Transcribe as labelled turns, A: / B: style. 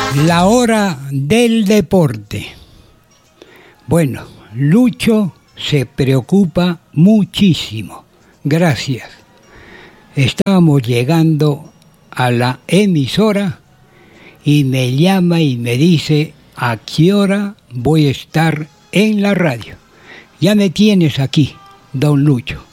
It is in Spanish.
A: La hora del deporte. Bueno, Lucho se preocupa muchísimo. Gracias. Estábamos llegando a la emisora y me llama y me dice a qué hora voy a estar en la radio. Ya me tienes aquí, don Lucho.